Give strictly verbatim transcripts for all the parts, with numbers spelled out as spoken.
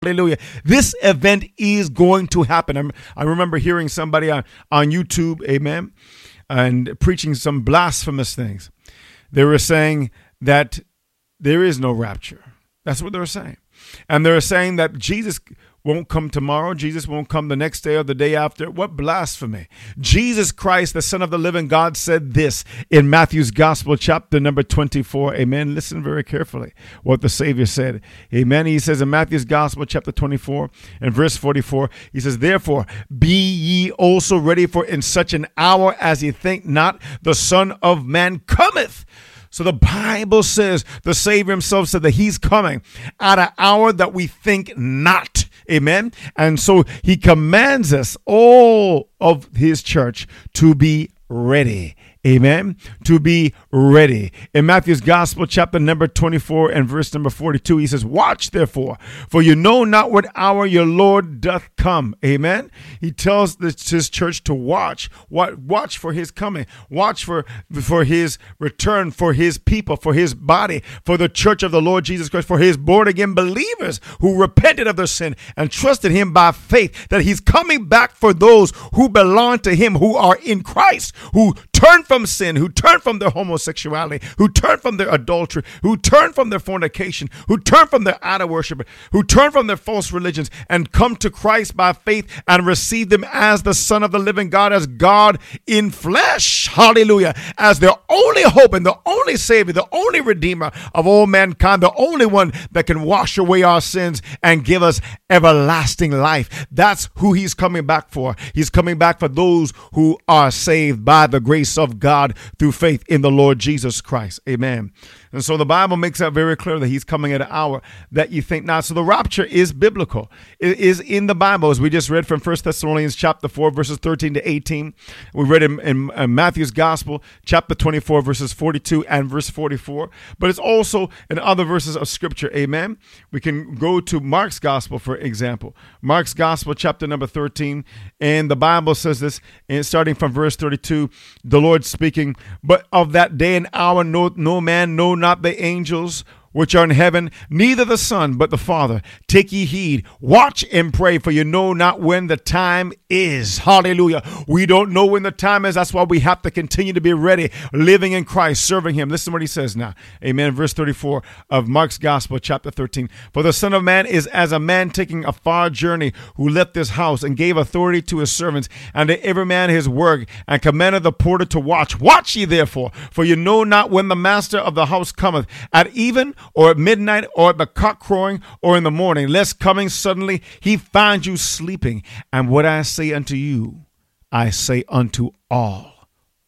Hallelujah. This event is going to happen. I'm, I remember hearing somebody on, on YouTube, amen, and preaching some blasphemous things. They were saying that there is no rapture. That's what they were saying. And they were saying that Jesus won't come tomorrow. Jesus won't come the next day or the day after. What blasphemy. Jesus Christ, the Son of the living God, said this in Matthew's Gospel, chapter number twenty-four. Amen. Listen very carefully what the Savior said. Amen. He says in Matthew's Gospel, chapter twenty-four and verse forty-four, he says, therefore, be ye also ready, for in such an hour as ye think not, the Son of Man cometh. So the Bible says, the Savior himself said that he's coming at an hour that we think not. Amen. And so he commands us, all of his church, to be ready. Amen. To be ready. In Matthew's Gospel, chapter number twenty-four and verse number forty-two, he says, watch therefore, for you know not what hour your Lord doth come. Amen. He tells this, his church to watch. What watch for his coming. Watch for, for his return, for his people, for his body, for the church of the Lord Jesus Christ, for his born again believers who repented of their sin and trusted him by faith, that he's coming back for those who belong to him, who are in Christ, who turn from sin, who turn from their homosexuality, who turn from their adultery, who turn from their fornication, who turn from their idol worship, who turn from their false religions and come to Christ by faith and receive them as the Son of the living God, as God in flesh. Hallelujah. As their only hope and the only Savior, the only Redeemer of all mankind, the only one that can wash away our sins and give us everlasting life. That's who he's coming back for. He's coming back for those who are saved by the grace of God through faith in the Lord Jesus Christ. Amen. And so the Bible makes that very clear that he's coming at an hour that you think not. So the rapture is biblical. It is in the Bible, as we just read from First Thessalonians chapter four, verses thirteen to eighteen. We read in, in, in Matthew's Gospel, chapter twenty-four, verses forty-two and verse forty-four. But it's also in other verses of Scripture. Amen. We can go to Mark's Gospel, for example. Mark's Gospel, chapter number thirteen. And the Bible says this, and starting from verse thirty-two, the Lord speaking, but of that day and hour no, no man, no not the angels which are in heaven, neither the Son, but the Father. Take ye heed, watch and pray, for you know not when the time is. Hallelujah. We don't know when the time is. That's why we have to continue to be ready, living in Christ, serving him. Listen to what he says now. Amen. Verse thirty-four of Mark's Gospel, chapter thirteen. For the Son of Man is as a man taking a far journey, who left his house and gave authority to his servants, and to every man his work, and commanded the porter to watch. Watch ye therefore, for you know not when the master of the house cometh, at even, or at midnight, or at the cock crowing, or in the morning, lest coming suddenly he find you sleeping. And what I say unto you, I say unto all,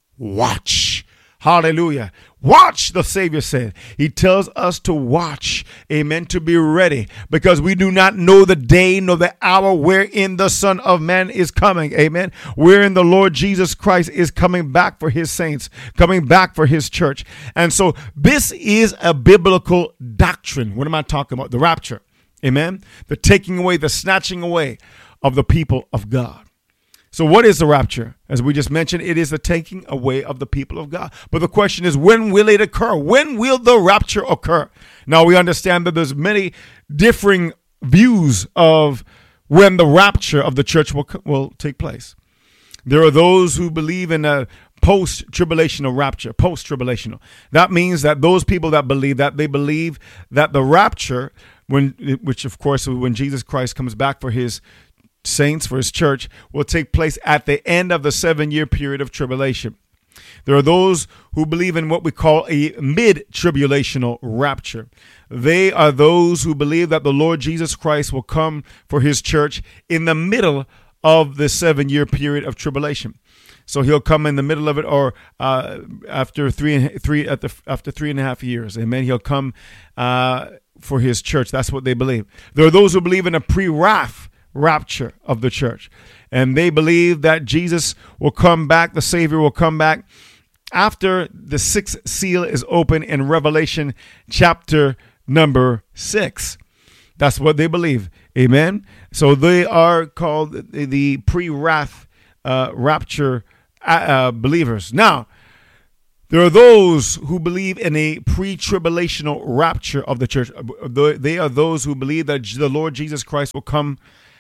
watch. Hallelujah. Watch, the Savior said. He tells us to watch, amen, to be ready, because we do not know the day nor the hour wherein the Son of Man is coming, amen, wherein the Lord Jesus Christ is coming back for his saints, coming back for his church. And so this is a biblical doctrine. What am I talking about? The rapture, amen, the taking away, the snatching away of the people of God. So what is the rapture? As we just mentioned, it is the taking away of the people of God. But the question is, when will it occur? When will the rapture occur? Now, we understand that there's many differing views of when the rapture of the church will, will take place. There are those who believe in a post-tribulational rapture, post-tribulational. That means that those people that believe that, they believe that the rapture, when, which of course, when Jesus Christ comes back for his saints, for his church, will take place at the end of the seven-year period of tribulation. There are those who believe in what we call a mid-tribulational rapture. They are those who believe that the Lord Jesus Christ will come for his church in the middle of the seven-year period of tribulation. So he'll come in the middle of it, or uh, after three and three at the after three and a half years. Amen. He'll come uh, for his church. That's what they believe. There are those who believe in a pre-wrath rapture of the church, and they believe that Jesus will come back, the Savior will come back after the sixth seal is open in Revelation chapter number six. That's what they believe. Amen. So they are called the, the pre-wrath uh, rapture uh, believers. Now, There are those who believe in a pre-tribulational rapture of the church. They are those who believe that the Lord Jesus Christ will come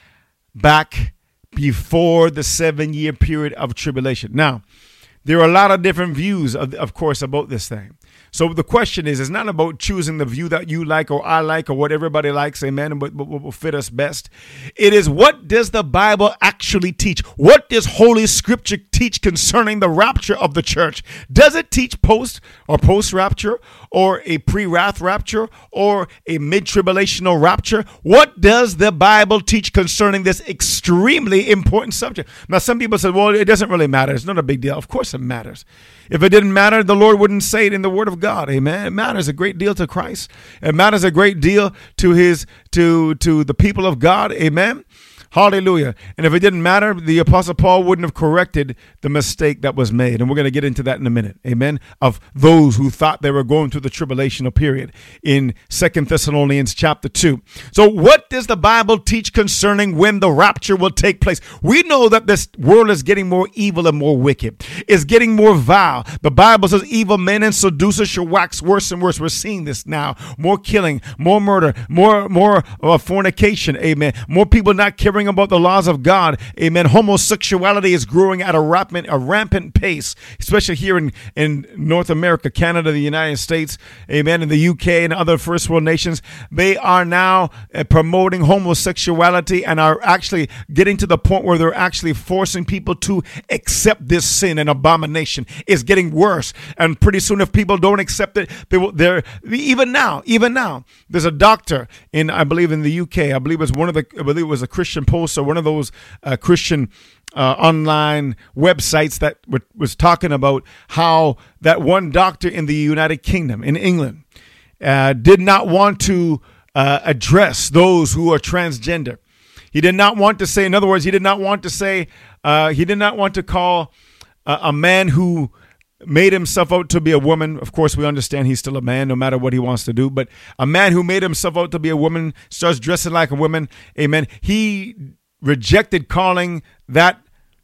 back before the seven-year period of tribulation. Now, there are a lot of different views, of, of course, about this thing. So the question is, it's not about choosing the view that you like or I like or what everybody likes, amen, and what, what will fit us best. It is, what does the Bible actually teach? What does Holy Scripture teach concerning the rapture of the church? Does it teach post or post-rapture or a pre-wrath rapture or a mid-tribulational rapture? What does the Bible teach concerning this extremely important subject? Now, some people say, well, it doesn't really matter. It's not a big deal. Of course it matters. If it didn't matter, the Lord wouldn't say it in the Word of God. Amen. It matters a great deal to Christ. It matters a great deal to his to to the people of God. Amen. Hallelujah. And if it didn't matter, the Apostle Paul wouldn't have corrected the mistake that was made. And we're going to get into that in a minute. Amen. Of those who thought they were going through the tribulational period in Second Thessalonians chapter two. So what does the Bible teach concerning when the rapture will take place? We know that this world is getting more evil and more wicked. It's getting more vile. The Bible says evil men and seducers shall wax worse and worse. We're seeing this now. More killing, more murder, more, more uh, fornication. Amen. More people not caring about the laws of God. Amen. Homosexuality is growing at a rampant, a rampant pace, especially here in, in North America, Canada, the United States, amen, and the U K and other first world nations. They are now uh, promoting homosexuality and are actually getting to the point where they're actually forcing people to accept this sin and abomination. It's getting worse. And pretty soon, if people don't accept it, they will, they're, even now, even now, there's a doctor in, I believe in the U K, I believe it was one of the, I believe it was a Christian Post or one of those uh, Christian uh, online websites that w- was talking about how that one doctor in the United Kingdom, in England, uh, did not want to uh, address those who are transgender. He did not want to say, in other words, he did not want to say, uh, he did not want to call uh, a man who made himself out to be a woman. Of course, we understand he's still a man no matter what he wants to do. But a man who made himself out to be a woman starts dressing like a woman. Amen. He rejected calling that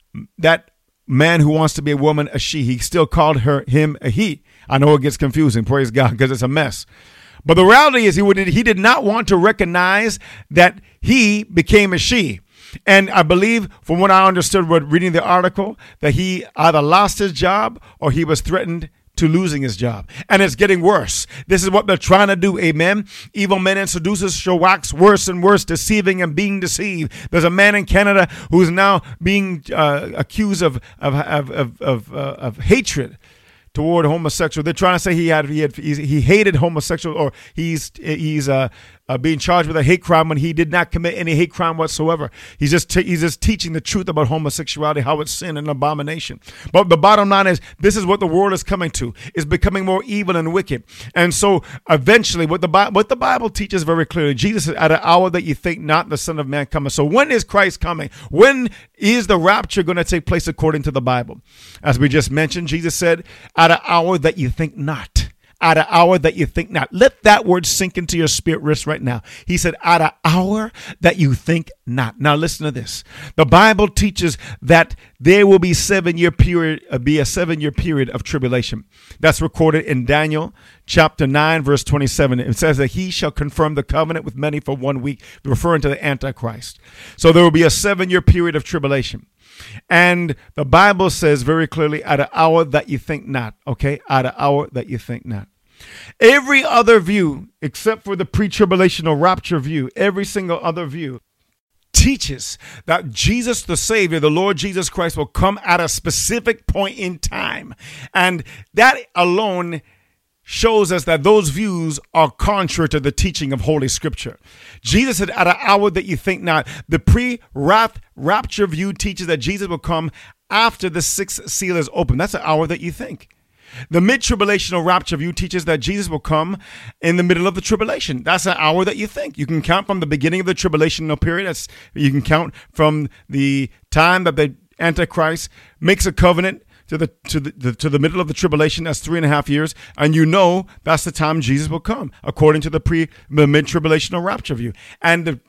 that man who wants to be a woman a she. He still called her him a he. I know it gets confusing. Praise God, because it's a mess. But the reality is he would he did not want to recognize that he became a she. And I believe, from what I understood when reading the article, that he either lost his job or he was threatened to losing his job. And it's getting worse. This is what they're trying to do. Amen. Evil men and seducers shall wax worse and worse, deceiving and being deceived. There's a man in Canada who's now being uh, accused of of of of, of, uh, of hatred toward homosexual. They're trying to say he had he had he hated homosexual, or he's he's uh, uh, being charged with a hate crime when he did not commit any hate crime whatsoever. He's just t- he's just teaching the truth about homosexuality, how it's sin and abomination. But the bottom line is, this is what the world is coming to. It's becoming more evil and wicked. And so eventually, what the Bi- what the Bible teaches very clearly, Jesus said, "At an hour that you think not, the Son of Man cometh." So when is Christ coming? When is the rapture going to take place according to the Bible? As we just mentioned, Jesus said, "At an hour that you think not." At an hour that you think not. Let that word sink into your spirit wrist right now. He said, at an hour that you think not. Now listen to this. The Bible teaches that there will be seven year period, uh, be a seven year period of tribulation. That's recorded in Daniel chapter nine, verse twenty-seven. It says that he shall confirm the covenant with many for one week, referring to the Antichrist. So there will be a seven year period of tribulation. And the Bible says very clearly, at an hour that you think not, okay? At an hour that you think not. Every other view, except for the pre-tribulational rapture view, every single other view teaches that Jesus the Savior, the Lord Jesus Christ, will come at a specific point in time. And that alone shows us that those views are contrary to the teaching of Holy Scripture. Jesus said, at an hour that you think not. The pre-wrath rapture view teaches that Jesus will come after the sixth seal is open. That's an hour that you think. The mid-tribulational rapture view teaches that Jesus will come in the middle of the tribulation. That's an hour that you think. You can count from the beginning of the tribulational period. That's, you can count from the time that the Antichrist makes a covenant to the to the, the to the middle of the tribulation. That's three and a half years, and you know that's the time Jesus will come, according to the pre the mid-tribulational rapture view. And the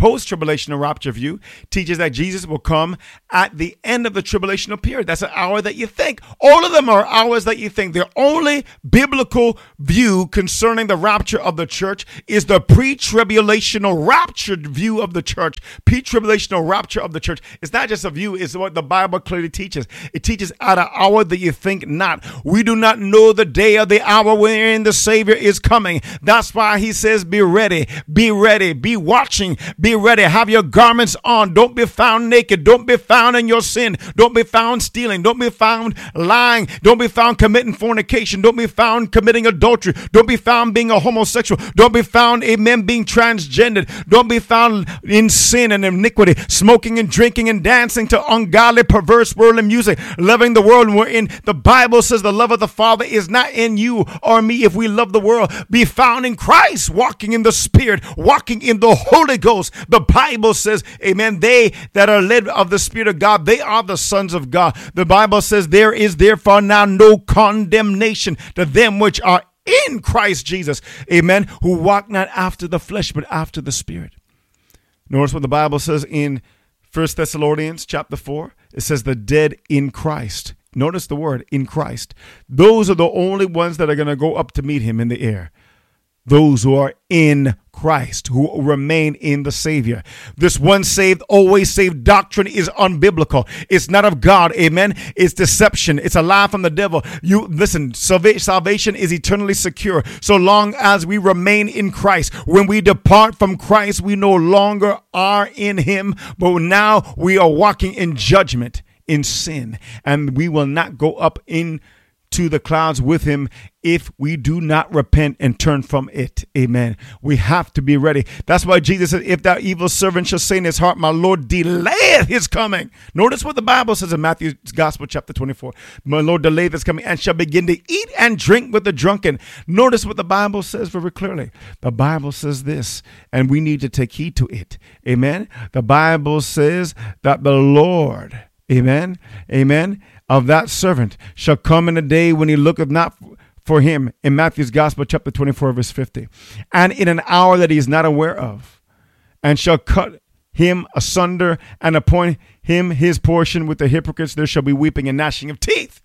post-tribulational rapture view teaches that Jesus will come at the end of the tribulational period. That's an hour that you think. All of them are hours that you think. The only biblical view concerning the rapture of the church is the pre-tribulational rapture view of the church. Pre-tribulational rapture of the church. It's not just a view, it's what the Bible clearly teaches. It teaches at an hour that you think not. We do not know the day or the hour wherein the Savior is coming. That's why he says, be ready, be ready, be watching, be ready. Have your garments on. Don't be found naked. Don't be found in your sin. Don't be found stealing. Don't be found lying. Don't be found committing fornication. Don't be found committing adultery. Don't be found being a homosexual. Don't be found, amen, being transgendered. Don't be found in sin and iniquity, smoking and drinking and dancing to ungodly, perverse worldly music, loving the world. And we're in, the Bible says the love of the Father is not in you or me if we love the world. Be found in Christ, walking in the Spirit, walking in the Holy Ghost. The Bible says, amen, they that are led of the Spirit of God, they are the sons of God. The Bible says there is therefore now no condemnation to them which are in Christ Jesus, amen, who walk not after the flesh, but after the Spirit. Notice what the Bible says in First Thessalonians chapter four. It says the dead in Christ. Notice the word in Christ. Those are the only ones that are going to go up to meet him in the air. Those who are in Christ, who remain in the Savior. This once saved, always saved doctrine is unbiblical. It's not of God. Amen. It's deception. It's a lie from the devil. You listen, salva- salvation is eternally secure so long as we remain in Christ. When we depart from Christ, we no longer are in him, but now we are walking in judgment, in sin, and we will not go up into the clouds with him if we do not repent and turn from it. Amen. We have to be ready. That's why Jesus said, if that evil servant shall say in his heart, my Lord delayeth his coming. Notice what the Bible says in Matthew's Gospel, chapter twenty-four. My Lord delayeth his coming and shall begin to eat and drink with the drunken. Notice what the Bible says very clearly. The Bible says this, and we need to take heed to it. Amen. The Bible says that the Lord, amen, amen, of that servant shall come in a day when he looketh not for him, in Matthew's Gospel, chapter twenty-four, verse fifty, and in an hour that he is not aware of, and shall cut him asunder and appoint him his portion with the hypocrites. There shall be weeping and gnashing of teeth.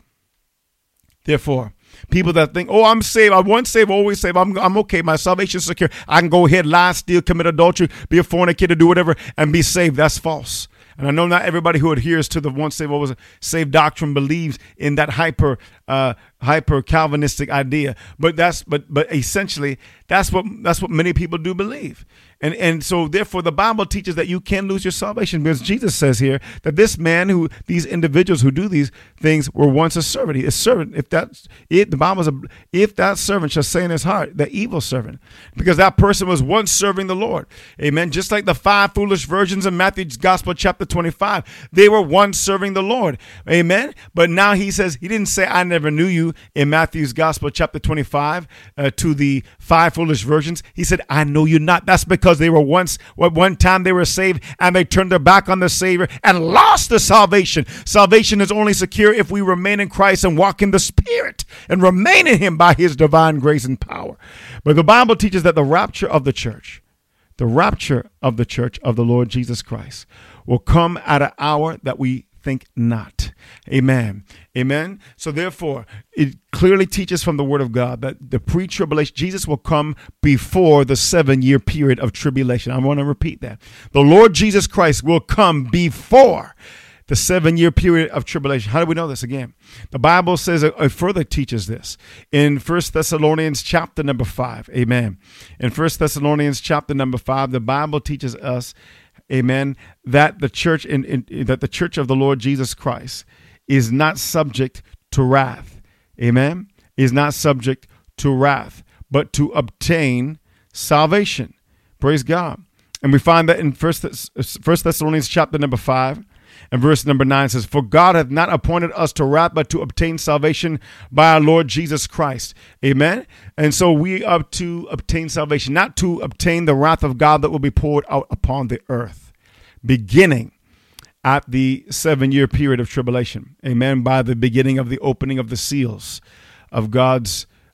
Therefore, people that think, oh, I'm saved, I once saved, always saved, I'm, I'm okay, my salvation is secure, I can go ahead, lie, steal, commit adultery, be a fornicator, do whatever, and be saved. That's false. And I know not everybody who adheres to the once saved, always saved doctrine believes in that hyper, uh, hyper Calvinistic idea. But that's, but, but essentially, that's what that's what many people do believe. And and so therefore, the Bible teaches that you can lose your salvation, because Jesus says here that this man who, these individuals who do these things were once a servant. He is servant. If that, if the Bible says, if that servant shall say in his heart, the evil servant, because that person was once serving the Lord. Amen. Just like the five foolish virgins in Matthew's Gospel, chapter twenty-five, they were once serving the Lord. Amen. But now he says, he didn't say, I never knew you in Matthew's Gospel, chapter twenty-five, uh, to the five foolish virgins. He said, I know you not. That's because they were once, at one time they were saved, and they turned their back on the Savior and lost the salvation. Salvation is only secure if we remain in Christ and walk in the Spirit and remain in him by his divine grace and power. But the Bible teaches that the rapture of the church, the rapture of the church of the Lord Jesus Christ will come at an hour that we think not. Amen. Amen. So therefore, it clearly teaches from the word of God that the pre-tribulation, Jesus will come before the seven-year period of tribulation. I want to repeat that. The Lord Jesus Christ will come before the seven-year period of tribulation. How do we know this? Again, the Bible says it, it further teaches this in First Thessalonians chapter number five. Amen. In First Thessalonians chapter number five, the Bible teaches us, amen, that the church in, in that the church of the Lord Jesus Christ is not subject to wrath. Amen. Is not subject to wrath, but to obtain salvation. Praise God. And we find that in First Thessalonians chapter number five and verse number nine says, for God hath not appointed us to wrath, but to obtain salvation by our Lord Jesus Christ. Amen. And so we are to obtain salvation, not to obtain the wrath of God that will be poured out upon the earth, beginning at the seven-year period of tribulation. Amen. By the beginning of the opening of the seals of God's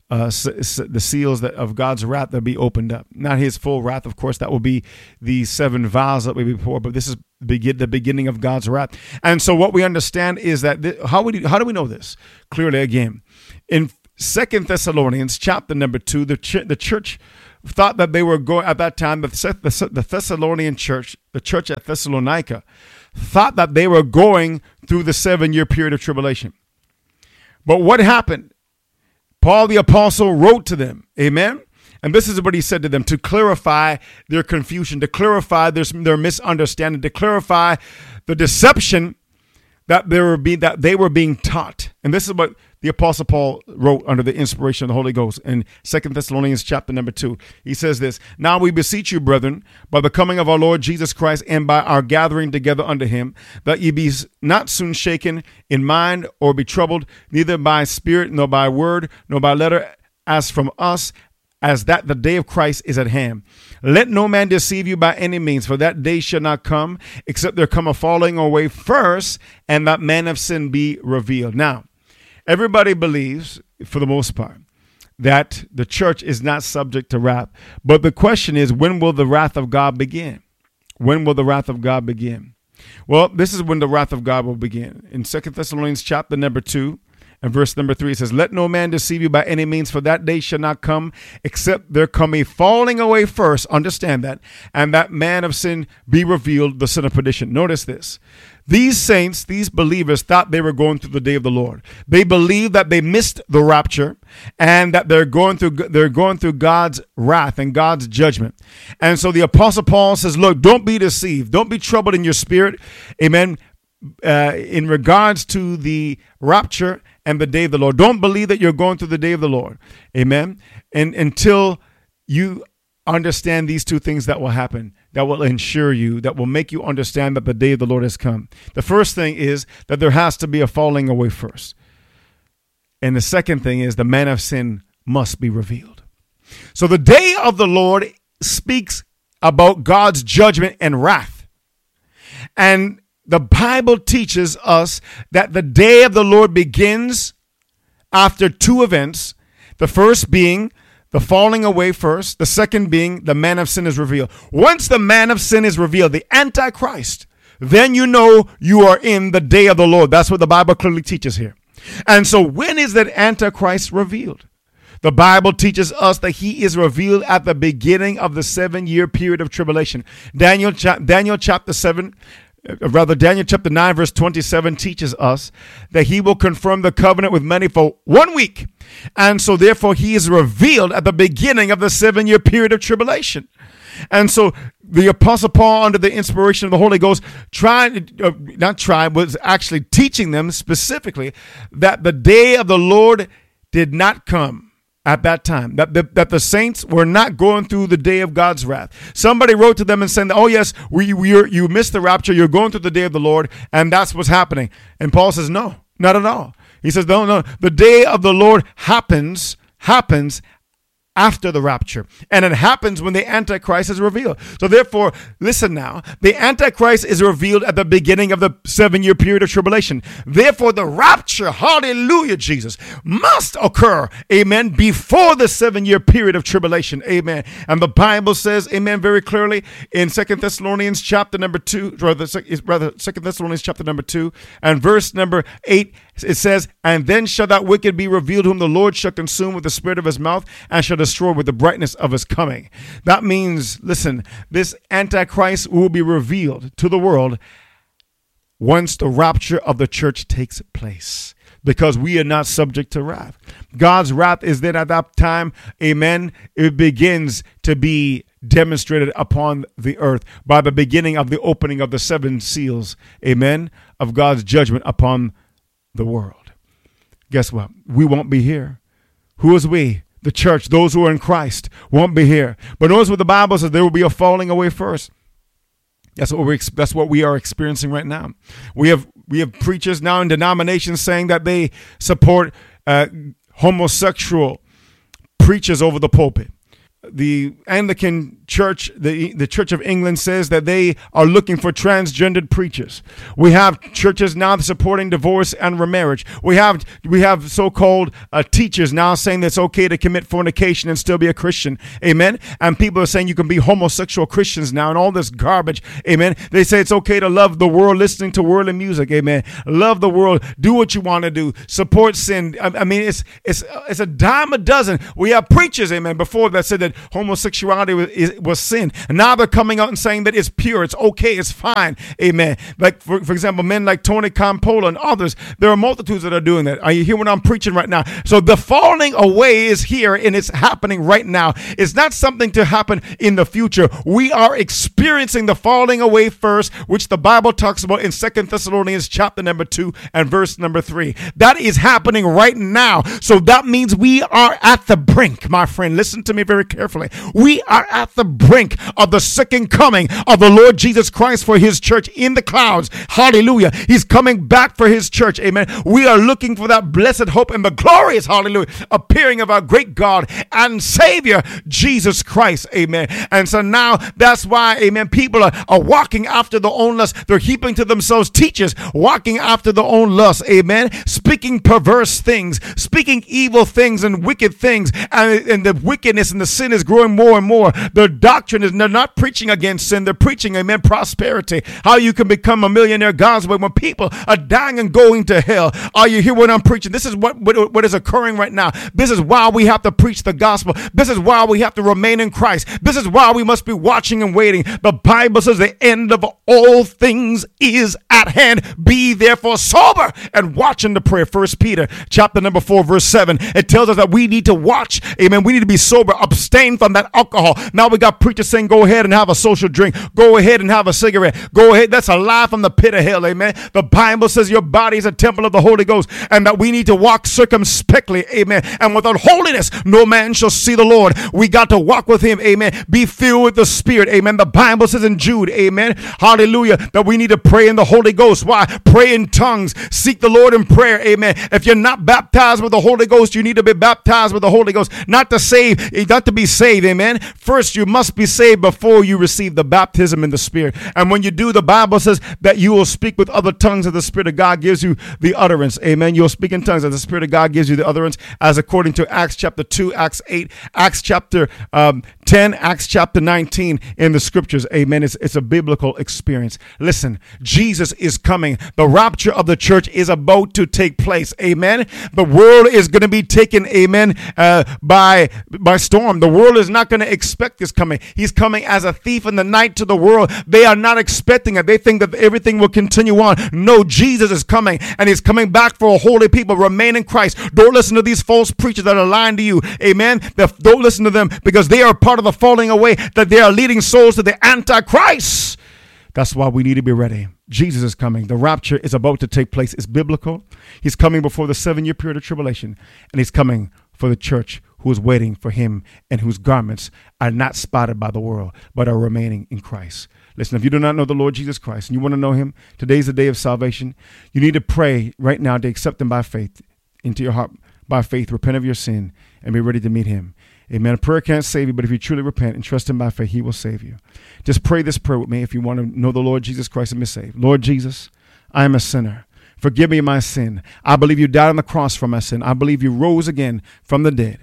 uh, s- s- the seals that of God's wrath that be opened up. Not his full wrath, of course. That will be the seven vials that we be poured. But this is begin the beginning of God's wrath. And so what we understand is that th- how we how do we know this clearly? Again, in Second Thessalonians chapter number two, the ch- the church thought that they were going at that time. The, the, the Thessalonian church, the church at Thessalonica, thought that they were going through the seven-year period of tribulation. But what happened? Paul the apostle wrote to them, amen? And this is what he said to them to clarify their confusion, to clarify their, their misunderstanding, to clarify the deception that they were being that they were being taught. And this is what the Apostle Paul wrote under the inspiration of the Holy Ghost in Second Thessalonians chapter number two. He says this: "Now we beseech you, brethren, by the coming of our Lord Jesus Christ and by our gathering together unto him, that ye be not soon shaken in mind or be troubled, neither by spirit nor by word nor by letter, as from us, as that the day of Christ is at hand. Let no man deceive you by any means, for that day shall not come, except there come a falling away first, and that man of sin be revealed." Now, everybody believes, for the most part, that the church is not subject to wrath. But the question is, when will the wrath of God begin? When will the wrath of God begin? Well, this is when the wrath of God will begin. In Second Thessalonians chapter number two, and verse number three, it says, "Let no man deceive you by any means, for that day shall not come, except there come a falling away first," understand that, "and that man of sin be revealed, the son of perdition." Notice this. These saints, these believers, thought they were going through the day of the Lord. They believed that they missed the rapture and that they're going through they're going through God's wrath and God's judgment. And so the Apostle Paul says, look, don't be deceived. Don't be troubled in your spirit. Amen. Uh, in regards to the rapture and the day of the Lord. Don't believe that you're going through the day of the Lord. Amen. And until you understand these two things that will happen, that will ensure you, that will make you understand that the day of the Lord has come. The first thing is that there has to be a falling away first. And the second thing is the man of sin must be revealed. So the day of the Lord speaks about God's judgment and wrath. And the Bible teaches us that the day of the Lord begins after two events. The first being the falling away first. The second being the man of sin is revealed. Once the man of sin is revealed, the Antichrist, then you know you are in the day of the Lord. That's what the Bible clearly teaches here. And so when is that Antichrist revealed? The Bible teaches us that he is revealed at the beginning of the seven-year period of tribulation. Daniel, Daniel chapter seven, rather Daniel chapter nine, verse twenty-seven teaches us that he will confirm the covenant with many for one week. And so therefore he is revealed at the beginning of the seven-year period of tribulation. And so the Apostle Paul, under the inspiration of the Holy Ghost, tried, uh, not tried, was actually teaching them specifically that the day of the Lord did not come at that time, that the, that the saints were not going through the day of God's wrath. Somebody wrote to them and said, oh, yes, we, we are, you missed the rapture. You're going through the day of the Lord, and that's what's happening. And Paul says, no, not at all. He says, no, no, the day of the Lord happens, happens after the rapture. And it happens when the Antichrist is revealed. So therefore, listen now, the Antichrist is revealed at the beginning of the seven-year period of tribulation. Therefore, the rapture, hallelujah, Jesus, must occur, amen, before the seven-year period of tribulation, amen. And the Bible says, amen, very clearly in Second Thessalonians chapter number two, rather, rather Second Thessalonians chapter number two, and verse number eight, it says, "And then shall that wicked be revealed, whom the Lord shall consume with the spirit of his mouth, and shall destroy with the brightness of his coming." That means, listen, this Antichrist will be revealed to the world once the rapture of the church takes place, because we are not subject to wrath. God's wrath is then at that time, amen, it begins to be demonstrated upon the earth by the beginning of the opening of the seven seals, amen, of God's judgment upon the world. Guess what? We won't be here. Who is we? The church, those who are in Christ, won't be here. But notice what the Bible says, there will be a falling away first. That's what we that's what we are experiencing right now. We have we have preachers now in denominations saying that they support uh, homosexual preachers over the pulpit. the Anglican Church, the the Church of England says that they are looking for transgendered preachers. We have churches now supporting divorce and remarriage. We have we have so-called uh, teachers now saying that it's okay to commit fornication and still be a Christian. Amen. And people are saying you can be homosexual Christians now and all this garbage. Amen. They say it's okay to love the world, listening to worldly music. Amen. Love the world. Do what you want to do. Support sin. I, I mean, it's it's it's a dime a dozen. We have preachers, amen, before that said that homosexuality was, is, was sin. And now they're coming out and saying that it's pure, it's okay, it's fine. Amen. Like, for, for example, men like Tony Campolo and others, there are multitudes that are doing that. Are you hearing what I'm preaching right now? So the falling away is here and it's happening right now. It's not something to happen in the future. We are experiencing the falling away first, which the Bible talks about in Second Thessalonians chapter number two and verse number three. That is happening right now. So that means we are at the brink, my friend. Listen to me very carefully. We are at the brink of the second coming of the Lord Jesus Christ for his church in the clouds. Hallelujah. He's coming back for his church. Amen. We are looking for that blessed hope and the glorious, hallelujah, appearing of our great God and Savior, Jesus Christ. Amen. And so now that's why, amen, people are, are walking after their own lust. They're heaping to themselves teachers, walking after their own lust. Amen. Speaking perverse things, speaking evil things and wicked things. And, and the wickedness and the sin is growing more and more. Their doctrine is they're not preaching against sin. They're preaching, amen, prosperity. How you can become a millionaire God's way when people are dying and going to hell. Are you hear what I'm preaching? This is what, what, what is occurring right now. This is why we have to preach the gospel. This is why we have to remain in Christ. This is why we must be watching and waiting. The Bible says the end of all things is at hand. Be therefore sober and watch in the prayer. First Peter chapter number four, verse seven. It tells us that we need to watch. Amen. We need to be sober, abstain from that alcohol. Now we got preachers saying, go ahead and have a social drink. Go ahead and have a cigarette. Go ahead. That's a lie from the pit of hell. Amen. The Bible says your body is a temple of the Holy Ghost and that we need to walk circumspectly. Amen. And without holiness, no man shall see the Lord. We got to walk with him. Amen. Be filled with the Spirit. Amen. The Bible says in Jude, amen, hallelujah, that we need to pray in the Holy Ghost. Why? Pray in tongues. Seek the Lord in prayer. Amen. If you're not baptized with the Holy Ghost, you need to be baptized with the Holy Ghost. Not to save, not to be saved. Amen. First, you must be saved before you receive the baptism in the Spirit. And when you do, the Bible says that you will speak with other tongues as the Spirit of God gives you the utterance. Amen. You'll speak in tongues as the Spirit of God gives you the utterance, as according to Acts chapter two, Acts eight, Acts chapter um, ten, Acts chapter nineteen in the scriptures. Amen. It's, it's a biblical experience. Listen, Jesus is coming. The rapture of the church is about to take place. Amen. The world is going to be taken, amen, uh, by, by storm. The world is not going to expect this coming. He's coming as a thief in the night to the world. They are not expecting it. They think that everything will continue on. No, Jesus is coming and he's coming back for a holy people. Remain in Christ. Don't listen to these false preachers that are lying to you. Amen. Don't listen to them because they are part of the falling away, that they are leading souls to the Antichrist. That's why we need to be ready. Jesus is coming. The rapture is about to take place. It's biblical. He's coming before the seven-year period of tribulation, and he's coming for the church who is waiting for him and whose garments are not spotted by the world, but are remaining in Christ. Listen, if you do not know the Lord Jesus Christ and you want to know him, today's the day of salvation. You need to pray right now to accept him by faith into your heart. By faith, repent of your sin and be ready to meet him. Amen. A prayer can't save you, but if you truly repent and trust him by faith, he will save you. Just pray this prayer with me if you want to know the Lord Jesus Christ and be saved. Lord Jesus, I am a sinner. Forgive me my sin. I believe you died on the cross for my sin. I believe you rose again from the dead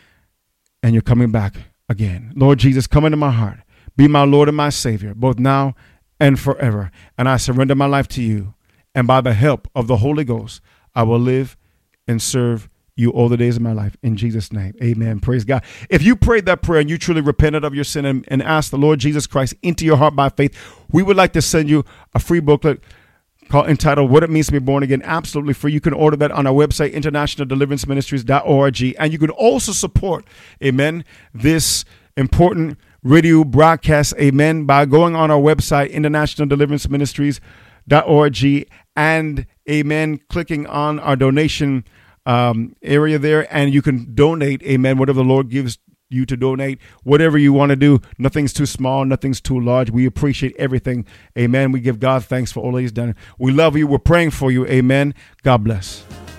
and you're coming back again. Lord Jesus, come into my heart. Be my Lord and my Savior, both now and forever. And I surrender my life to you. And by the help of the Holy Ghost, I will live and serve you all the days of my life. In Jesus' name, amen. Praise God. If you prayed that prayer and you truly repented of your sin and, and asked the Lord Jesus Christ into your heart by faith, we would like to send you a free booklet called entitled What It Means to Be Born Again, absolutely free. You can order that on our website, international deliverance ministries dot org. And you can also support, amen, this important radio broadcast, amen, by going on our website, international deliverance ministries dot org, and, amen, clicking on our donation um, area there, and you can donate, amen, whatever the Lord gives you to donate, whatever you want to do. Nothing's too small, nothing's too large. We appreciate everything, amen. We give God thanks for all he's done. We love you. We're praying for you, amen. God bless.